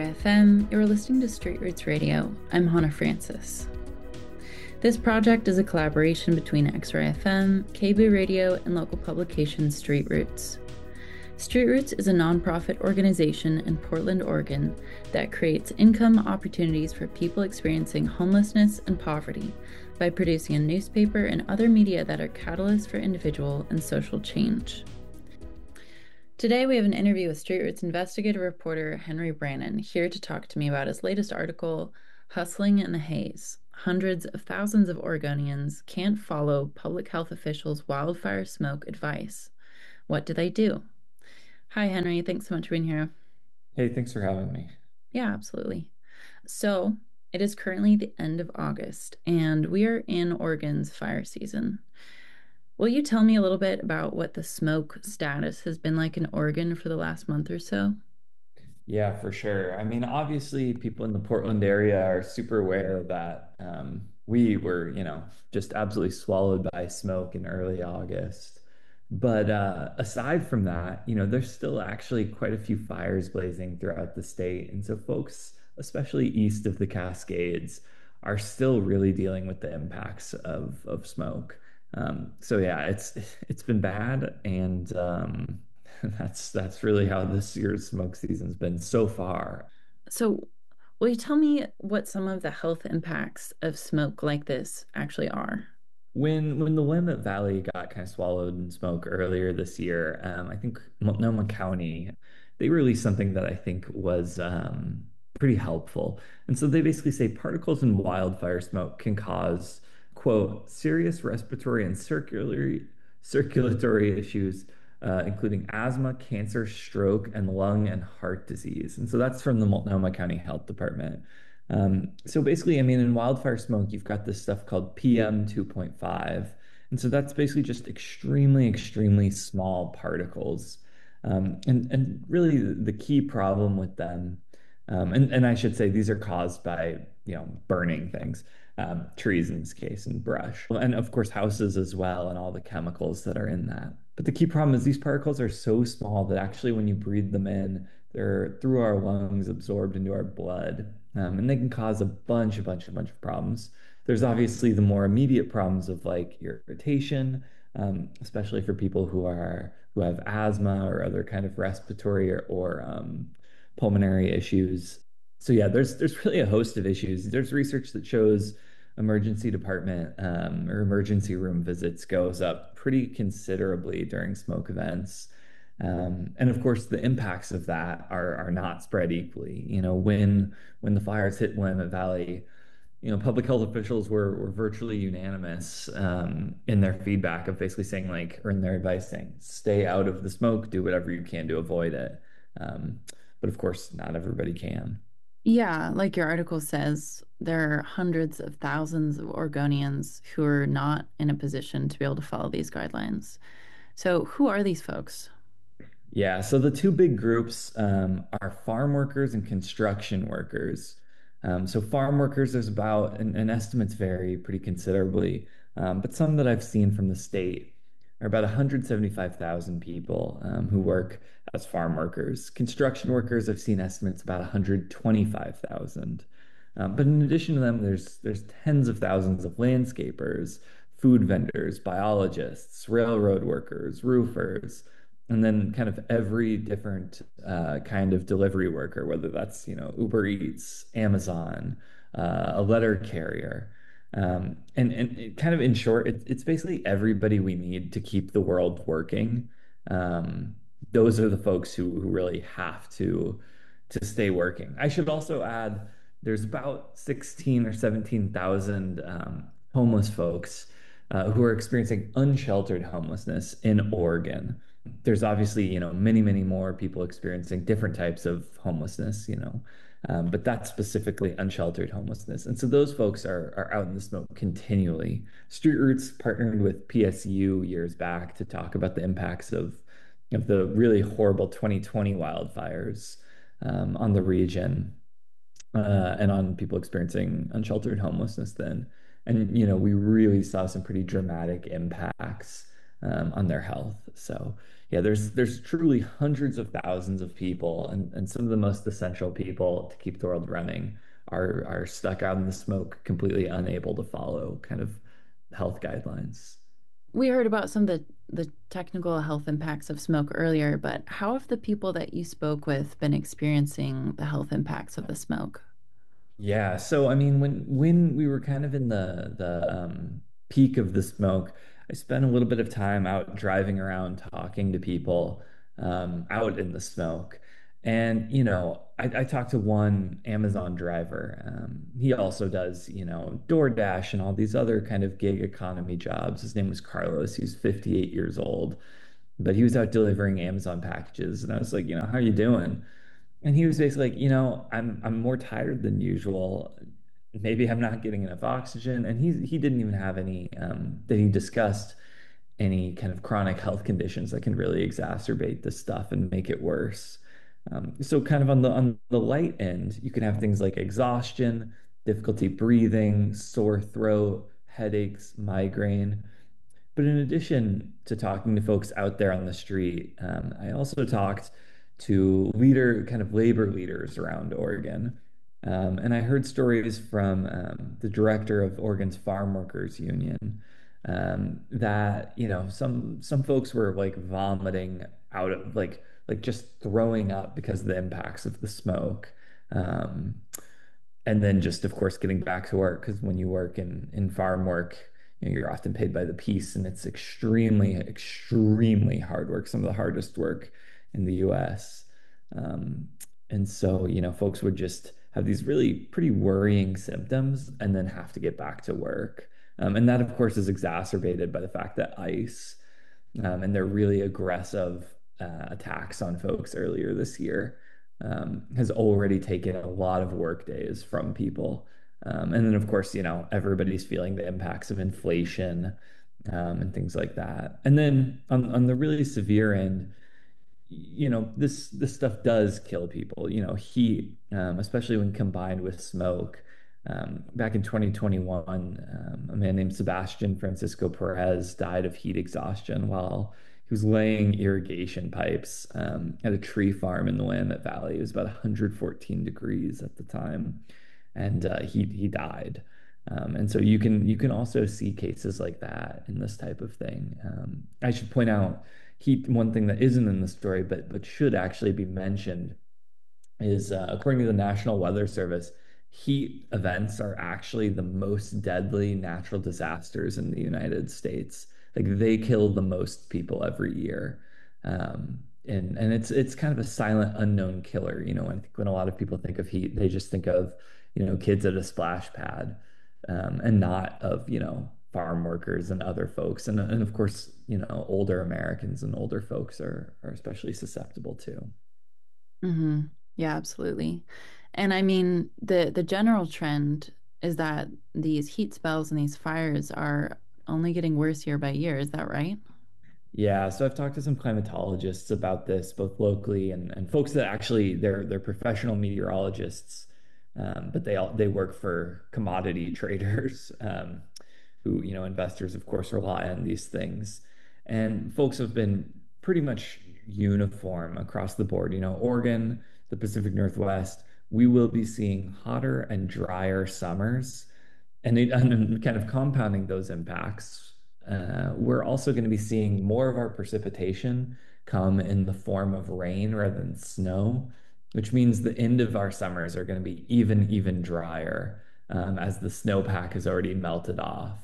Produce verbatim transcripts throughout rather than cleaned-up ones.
F M. You're listening to Street Roots Radio. I'm Hannah Francis. This project is a collaboration between X-Ray F M, K B O O Radio, and local publication Street Roots. Street Roots is a nonprofit organization in Portland, Oregon that creates income opportunities for people experiencing homelessness and poverty by producing a newspaper and other media that are catalysts for individual and social change. Today, we have an interview with Street Roots investigative reporter Henry Brannon here to talk to me about his latest article, Hustling in the Haze. Hundreds of thousands of Oregonians can't follow public health officials' wildfire smoke advice. What do they do? Hi, Henry. Thanks so much for being here. Hey, thanks for having me. Yeah, absolutely. So, it is currently the end of August, and we are in Oregon's fire season. Will you tell me a little bit about what the smoke status has been like in Oregon for the last month or so? Yeah, for sure. I mean, obviously, people in the Portland area are super aware that um, we were, you know, just absolutely swallowed by smoke in early August. But uh, aside from that, you know, there's still actually quite a few fires blazing throughout the state. And so folks, especially east of the Cascades, are still really dealing with the impacts of of smoke. Um, so yeah, it's it's been bad, and um, that's that's really how this year's smoke season's been so far. So, will you tell me what some of the health impacts of smoke like this actually are? When when the Willamette Valley got kind of swallowed in smoke earlier this year, um, I think Multnomah County, they released something that I think was um, pretty helpful. And so they basically say particles in wildfire smoke can cause, quote, serious respiratory and circulatory circulatory issues, uh, including asthma, cancer, stroke, and lung and heart disease. And so that's from the Multnomah County Health Department. Um, so basically, I mean, in wildfire smoke, you've got this stuff called P M two point five. And so that's basically just extremely, extremely small particles. Um, and, and really the key problem with them, um, and, and I should say these are caused by, you know, burning things, um, trees in this case, and brush, and of course houses as well, and all the chemicals that are in that. But the key problem is these particles are so small that actually when you breathe them in, they're through our lungs, absorbed into our blood, um, and they can cause a bunch, a bunch, a bunch of problems. There's obviously the more immediate problems of like irritation, um, especially for people who are who have asthma or other kind of respiratory or, or um, pulmonary issues. So yeah, there's there's really a host of issues. There's research that shows emergency department um, or emergency room visits goes up pretty considerably during smoke events. Um, and of course, the impacts of that are are not spread equally. You know, when when the fires hit Willamette Valley, you know, public health officials were were virtually unanimous um, in their feedback of basically saying like, or in their advice saying, stay out of the smoke, do whatever you can to avoid it. Um, but of course, not everybody can. Yeah, like your article says, there are hundreds of thousands of Oregonians who are not in a position to be able to follow these guidelines. So, who are these folks? Yeah, so the two big groups um, are farm workers and construction workers. Um, so farm workers, there's about, and, and estimates vary pretty considerably, um, but some that I've seen from the state are about one hundred seventy-five thousand people um, who work as farm workers. Construction workers, I've seen estimates about one hundred twenty-five thousand. Um, but in addition to them, there's there's tens of thousands of landscapers, food vendors, biologists, railroad workers, roofers, and then kind of every different uh, kind of delivery worker, whether that's, you know, Uber Eats, Amazon, uh, a letter carrier. Um, and and it kind of in short, it, it's basically everybody we need to keep the world working. Um, those are the folks who who really have to to stay working. I should also add there's about sixteen or seventeen thousand um, homeless folks uh, who are experiencing unsheltered homelessness in Oregon. There's obviously, you know, many, many more people experiencing different types of homelessness, you know, um, but that's specifically unsheltered homelessness. And so those folks are are out in the smoke continually. Street Roots partnered with P S U years back to talk about the impacts of of the really horrible twenty twenty wildfires um, on the region uh, and on people experiencing unsheltered homelessness then. And, you know, we really saw some pretty dramatic impacts. um, on their health. So yeah, there's there's truly hundreds of thousands of people, and, and some of the most essential people to keep the world running are are stuck out in the smoke, completely unable to follow kind of health guidelines. We heard about some of the, the technical health impacts of smoke earlier, but how have the people that you spoke with been experiencing the health impacts of the smoke? Yeah, so I mean, when when we were kind of in the the um, peak of the smoke, I spent a little bit of time out driving around talking to people um, out in the smoke, and you know, I, I talked to one Amazon driver. Um, he also does, you know, DoorDash and all these other kind of gig economy jobs. His name was Carlos. He's fifty-eight years old, but he was out delivering Amazon packages, and I was like, you know, how are you doing? And he was basically like, you know, I'm I'm more tired than usual. Maybe I'm not getting enough oxygen. And he he didn't even have any um that he discussed any kind of chronic health conditions that can really exacerbate this stuff and make it worse. Um, so kind of on the on the light end, you can have things like exhaustion, difficulty breathing, sore throat, headaches, migraine. But in addition to talking to folks out there on the street, um, I also talked to leader, kind of labor leaders around Oregon. Um, and I heard stories from um, the director of Oregon's Farm Workers Union um, that, you know, some some folks were like vomiting out of like like just throwing up because of the impacts of the smoke. Um, and then just of course getting back to work because when you work in in farm work, you know, you're often paid by the piece, and it's extremely extremely hard work, some of the hardest work in the U S. um, and so you know folks would just have these really pretty worrying symptoms and then have to get back to work, um, and that of course is exacerbated by the fact that ICE um, and their really aggressive uh, attacks on folks earlier this year um, has already taken a lot of work days from people. Um, and then, of course, you know, everybody's feeling the impacts of inflation um, and things like that. And then on, on the really severe end, you know, this this stuff does kill people. You know, heat, um, especially when combined with smoke. Um, back in twenty twenty-one, um, a man named Sebastian Francisco Perez died of heat exhaustion while he was laying irrigation pipes um, at a tree farm in the Willamette Valley. It was about one hundred fourteen degrees at the time, and uh, he he died. Um, and so you can you can also see cases like that in this type of thing. Um, I should point out he one thing that isn't in the story, but but should actually be mentioned is uh, according to the National Weather Service, heat events are actually the most deadly natural disasters in the United States. Like they kill the most people every year. Um, and and it's it's kind of a silent unknown killer. You know, I think when a lot of people think of heat, they just think of, you know, kids at a splash pad, um, and not of, you know, farm workers and other folks. And and of course, you know, older Americans and older folks are are especially susceptible too. Hmm. Yeah, absolutely. And I mean, the the general trend is that these heat spells and these fires are only getting worse year by year. Is that right? Yeah, so I've talked to some climatologists about this, both locally and, and folks that actually they're they're professional meteorologists, um, but they all they work for commodity traders, um, who, you know, investors of course rely on these things. And folks have been pretty much uniform across the board. You know, Oregon, the Pacific Northwest, we will be seeing hotter and drier summers, and, it, and kind of compounding those impacts, uh, we're also going to be seeing more of our precipitation come in the form of rain rather than snow, which means the end of our summers are going to be even, even drier, um, as the snowpack has already melted off.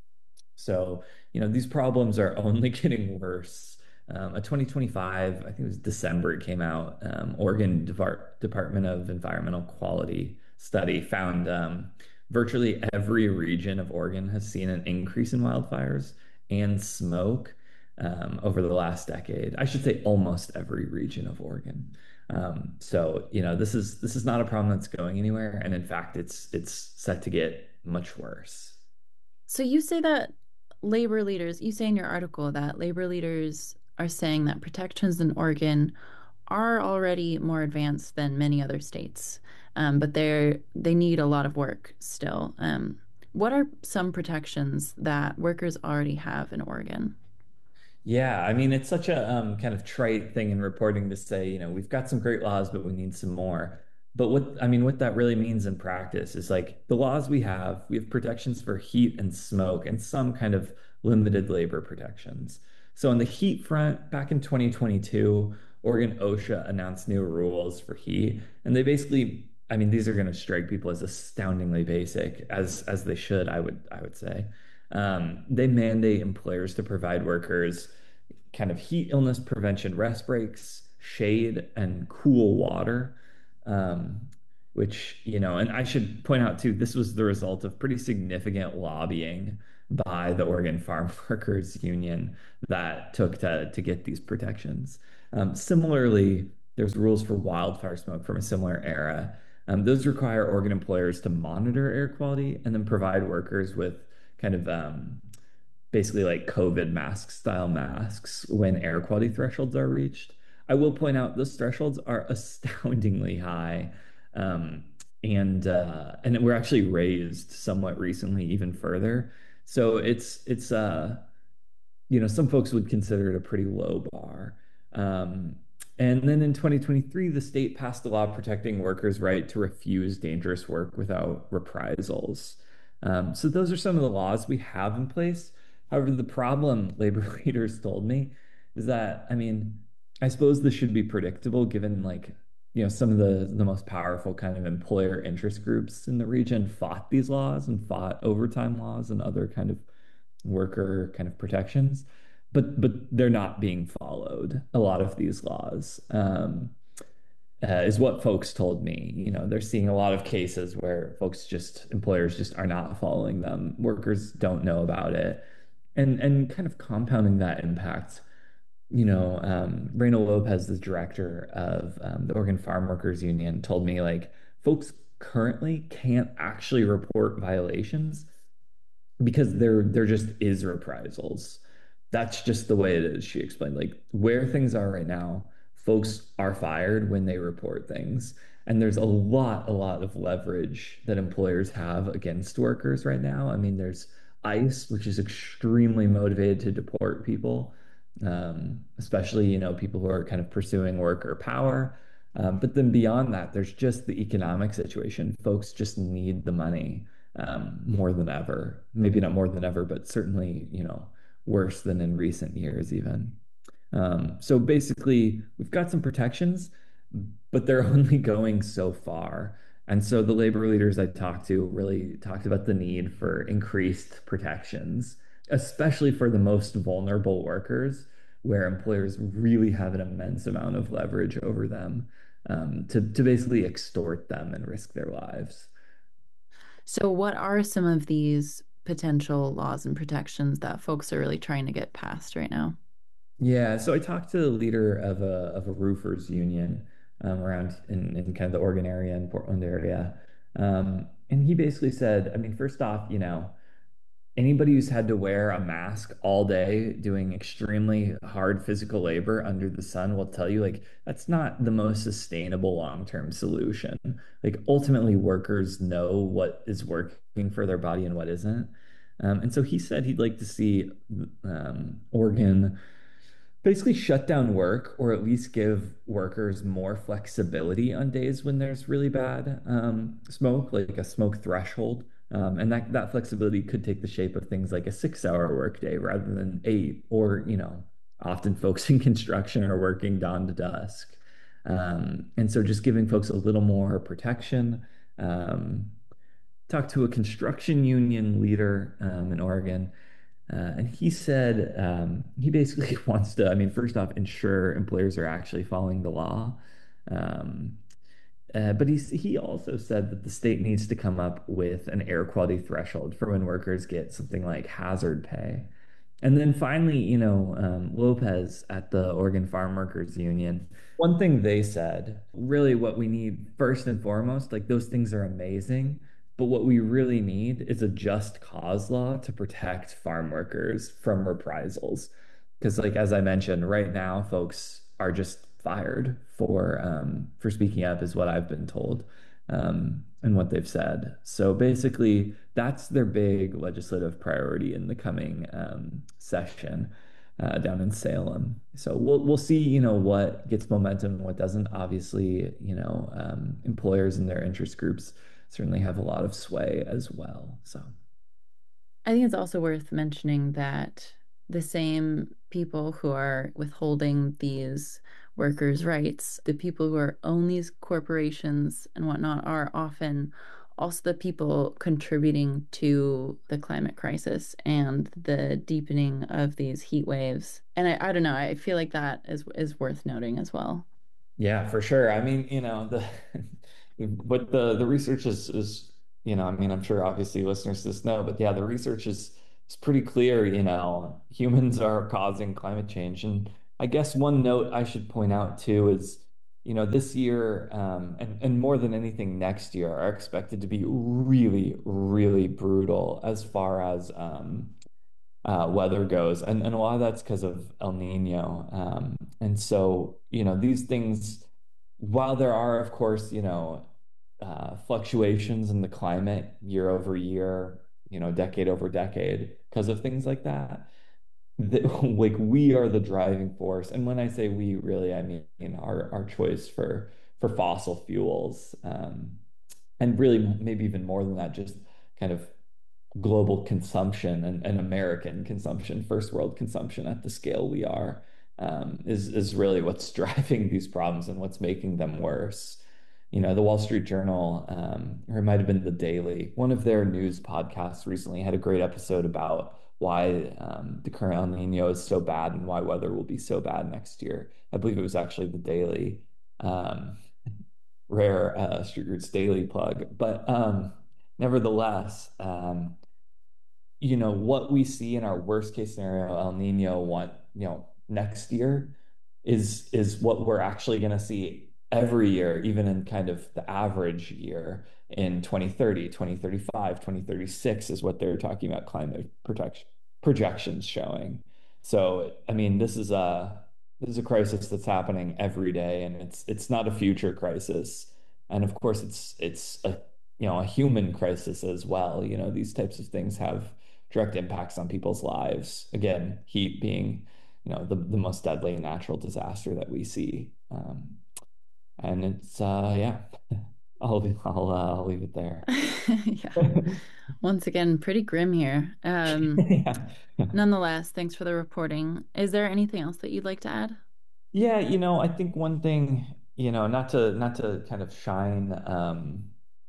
So, you know, these problems are only getting worse. Um, a twenty twenty-five, I think it was December, it came out, um, Oregon Depart Department of Environmental Quality study found um, virtually every region of Oregon has seen an increase in wildfires and smoke um, over the last decade. I should say almost every region of Oregon. Um, so, you know, this is this is not a problem that's going anywhere, and in fact, it's it's set to get much worse. So you say that labor leaders, you say in your article that labor leaders are saying that protections in Oregon are already more advanced than many other states, um, but they're they need a lot of work still. Um, what are some protections that workers already have in Oregon? Yeah, I mean, it's such a um, kind of trite thing in reporting to say, you know, we've got some great laws, but we need some more. But what I mean, what that really means in practice is like the laws we have, we have protections for heat and smoke and some kind of limited labor protections. So on the heat front, back in twenty twenty-two, Oregon OSHA announced new rules for heat, and they basically, I mean, these are going to strike people as astoundingly basic, as as they should, I would I would say. Um, they mandate employers to provide workers kind of heat illness prevention rest breaks, shade, and cool water. Um, which, you know, and I should point out too, this was the result of pretty significant lobbying by the Oregon Farm Workers Union that took to, to get these protections. Um, similarly, there's rules for wildfire smoke from a similar era. Um, those require Oregon employers to monitor air quality and then provide workers with kind of um, basically like COVID mask style masks when air quality thresholds are reached. I will point out those thresholds are astoundingly high. Um, and uh, and we're actually raised somewhat recently even further. So it's it's uh you know, some folks would consider it a pretty low bar. Um, and then in twenty twenty-three, the state passed a law protecting workers' right to refuse dangerous work without reprisals. Um, so those are some of the laws we have in place. However, the problem, labor leaders told me, is that, I mean, I suppose this should be predictable given like, you know, some of the the most powerful kind of employer interest groups in the region fought these laws and fought overtime laws and other kind of worker kind of protections, but but they're not being followed. A lot of these laws um, uh, is what folks told me. You know, they're seeing a lot of cases where folks just employers just are not following them. Workers don't know about it, and and kind of compounding that impact. You know, um, Reyna Lopez, the director of um, the Oregon Farm Workers Union, told me like folks currently can't actually report violations because there there just is reprisals. That's just the way it is, she explained. Like where things are right now, folks are fired when they report things. And there's a lot, a lot of leverage that employers have against workers right now. I mean, there's ICE, which is extremely motivated to deport people, um, especially, you know, people who are kind of pursuing worker power. Um, but then beyond that, there's just the economic situation. Folks just need the money um, more than ever. Maybe not more than ever, but certainly, you know, worse than in recent years, even. Um, so basically, we've got some protections, but they're only going so far. And so the labor leaders I talked to really talked about the need for increased protections, especially for the most vulnerable workers, where employers really have an immense amount of leverage over them, um, to, to basically extort them and risk their lives. So, what are some of these potential laws and protections that folks are really trying to get passed right now? Yeah, so I talked to the leader of a of a roofers union um, around in, in kind of the Oregon area and Portland area. Um, and he basically said, I mean, first off, you know, anybody who's had to wear a mask all day doing extremely hard physical labor under the sun will tell you like that's not the most sustainable long-term solution. Like ultimately workers know what is working for their body and what isn't. Um, and so he said he'd like to see um, Oregon basically shut down work or at least give workers more flexibility on days when there's really bad um, smoke, like a smoke threshold. Um, and that, that flexibility could take the shape of things like a six hour workday rather than eight, or, you know, often folks in construction are working dawn to dusk. Um, and so just giving folks a little more protection. Um, talked to a construction union leader um, in Oregon uh, and he said um, he basically wants to, I mean, first off, ensure employers are actually following the law. Um, uh, but he, he also said that the state needs to come up with an air quality threshold for when workers get something like hazard pay. And then finally, you know, um, Lopez at the Oregon Farm Workers Union, one thing they said, really what we need first and foremost, like those things are amazing, but what we really need is a just cause law to protect farm workers from reprisals. Because like as I mentioned, right now folks are just fired for um, for speaking up is what I've been told um, and what they've said. So basically, that's their big legislative priority in the coming um, session. uh, down in Salem. So we'll we'll see, you know, what gets momentum and what doesn't. Obviously, you know, um, employers and their interest groups certainly have a lot of sway as well. So I think it's also worth mentioning that the same people who are withholding these workers' rights, the people who are own these corporations and whatnot, are often also the people contributing to the climate crisis and the deepening of these heat waves. And I, I don't know, I feel like that is is worth noting as well. yeah, for sure. I mean, you know, the what the the research is is, you know, I mean, I'm sure obviously listeners just know, but yeah, the research is is pretty clear, you know, humans are causing climate change. And I guess one note I should point out too is, you know, this year, um, and, and more than anything next year are expected to be really, really brutal as far as um uh, weather goes. And, and a lot of that's because of El Nino. Um, and so, you know, these things, while there are, of course, you know, uh, fluctuations in the climate year over year, you know, decade over decade, because of things like that, that like we are the driving force. And when I say we, really, I mean our our choice for for fossil fuels, um, and really maybe even more than that, just kind of global consumption and, and American consumption, first world consumption at the scale we are, um, is is really what's driving these problems and what's making them worse. You know, the Wall Street Journal, um, or it might have been the Daily, one of their news podcasts recently had a great episode about why um, the current El Nino is so bad and why weather will be so bad next year. I believe it was actually the Daily. Um, rare uh, Street Roots Daily plug, but um, nevertheless, um, you know, what we see in our worst case scenario, El Nino one, you know, next year is is what we're actually going to see every year, even in kind of the average year in twenty thirty, twenty thirty-five, twenty thirty-six is what they're talking about climate protection projections showing. So, I mean, this is a this is a crisis that's happening every day, and it's it's not a future crisis. And of course, it's it's a you know a human crisis as well. You know, these types of things have direct impacts on people's lives. Again, heat being, you know, the, the most deadly natural disaster that we see. Um, and it's, uh, yeah, I'll, I'll, uh, I'll leave it there. Yeah. Once again, pretty grim here. Um, Yeah. nonetheless, thanks for the reporting. Is there anything else that you'd like to add? Yeah, you know, I think one thing, you know, not to not to kind of shine um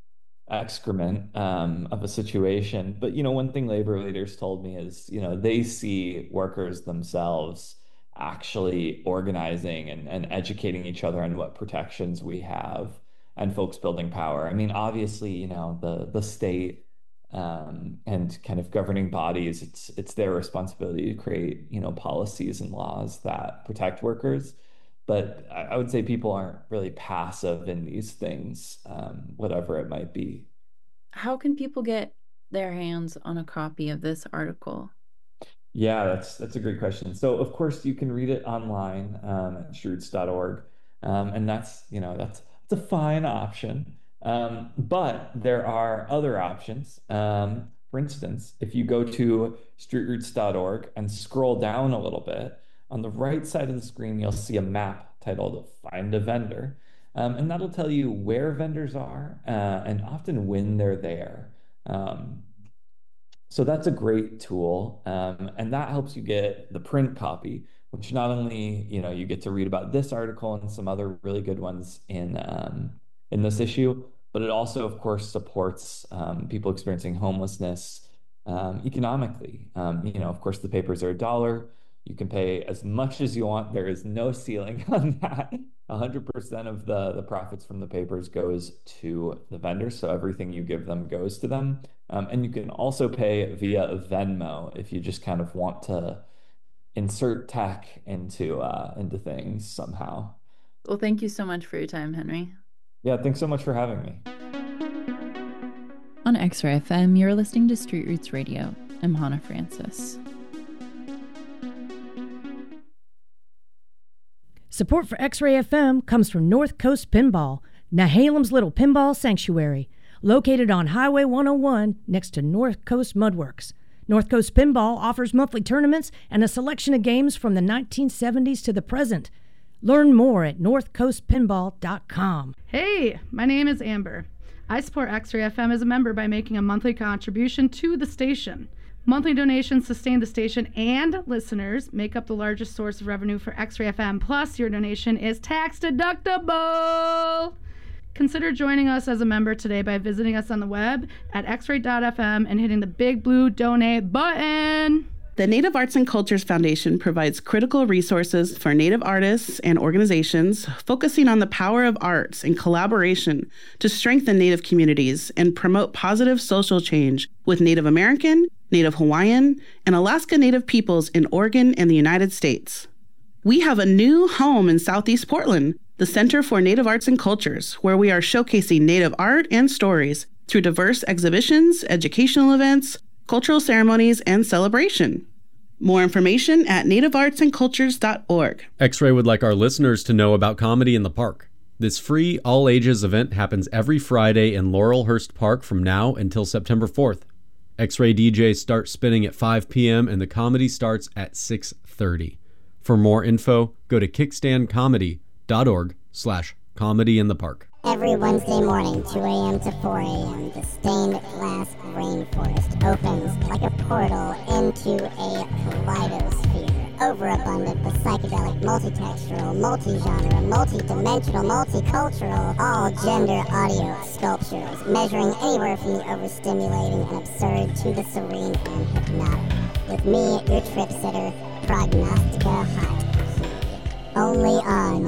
excrement um, of a situation. But you know, one thing labor leaders told me is, you know, they see workers themselves actually organizing and, and educating each other on what protections we have and folks building power. I mean, obviously, you know, the the state um, and kind of governing bodies, it's it's their responsibility to create, you know, policies and laws that protect workers. But I, I would say people aren't really passive in these things, um, whatever it might be. How can people get their hands on a copy of this article? Yeah, that's that's a great question. So of course you can read it online um, at shrewds dot org, um, and that's you know that's that's a fine option. Um, but there are other options. Um, for instance, if you go to street roots dot org and scroll down a little bit, on the right side of the screen you'll see a map titled "Find a Vendor," um, and that'll tell you where vendors are uh, and often when they're there. Um, so that's a great tool, um, and that helps you get the print copy, which not only, you know, you get to read about this article and some other really good ones in um, in this issue, but it also, of course, supports um, people experiencing homelessness um, economically. Um, you know, of course, the papers are a dollar. You can pay as much as you want. There is no ceiling on that. one hundred percent of the the profits from the papers goes to the vendors, so everything you give them goes to them. Um, and you can also pay via Venmo if you just kind of want to insert tech into uh, into things somehow. Well, thank you so much for your time, Henry. Yeah, thanks so much for having me. On X-Ray F M, you're listening to Street Roots Radio. I'm Hannah Francis. Support for X-Ray F M comes from North Coast Pinball, Nehalem's little pinball sanctuary, located on Highway one oh one next to North Coast Mudworks. North Coast Pinball offers monthly tournaments and a selection of games from the nineteen seventies to the present. Learn more at north coast pinball dot com. Hey, my name is Amber. I support X-Ray F M as a member by making a monthly contribution to the station. Monthly donations sustain the station, and listeners make up the largest source of revenue for X-Ray F M. Plus, your donation is tax deductible. Consider joining us as a member today by visiting us on the web at x ray dot f m and hitting the big blue donate button. The Native Arts and Cultures Foundation provides critical resources for Native artists and organizations focusing on the power of arts and collaboration to strengthen Native communities and promote positive social change with Native American, Native Hawaiian, and Alaska Native peoples in Oregon and the United States. We have a new home in Southeast Portland, the Center for Native Arts and Cultures, where we are showcasing Native art and stories through diverse exhibitions, educational events, cultural ceremonies, and celebration. More information at native arts and cultures dot org. X-Ray would like our listeners to know about Comedy in the Park. This free, all-ages event happens every Friday in Laurelhurst Park from now until September fourth. X-Ray D Js start spinning at five p.m. and the comedy starts at six thirty. For more info, go to kickstand comedy dot org slash comedy in the park. Every Wednesday morning, two a.m. to four a.m., the stained glass rainforest opens like a portal into a kaleidosphere. Overabundant, but psychedelic, multi-textural, multi-genre, multi-dimensional, multicultural, all-gender audio sculptures, measuring anywhere from the overstimulating and absurd to the serene and hypnotic. With me, your trip sitter, Prognostica Hot. Only on